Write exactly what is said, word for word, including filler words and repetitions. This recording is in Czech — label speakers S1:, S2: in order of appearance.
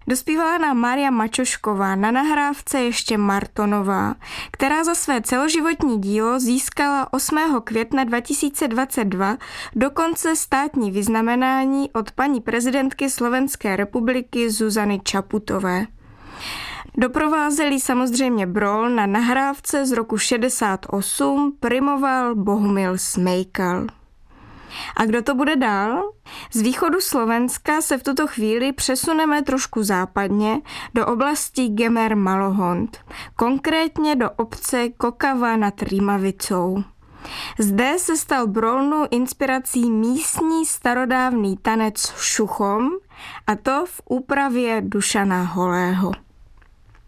S1: Dospívala nám Mária Mačošková, na nahrávce ještě Martonová, která za své celoživotní dílo získala osmého května dva tisíce dvacet dva dokonce státní vyznamenání od paní prezidentky Slovenské republiky Zuzany Čaputové. Doprovázeli samozřejmě Brol, na nahrávce z roku šedesát osm primoval Bohumil Smejkal. A kdo to bude dál? Z východu Slovenska se v tuto chvíli přesuneme trošku západně do oblasti Gemer Malohont, konkrétně do obce Kokava nad Rýmavicou. Zde se stal Brolnu inspirací místní starodávný tanec šuchom, a to v úpravě Dušana Holého.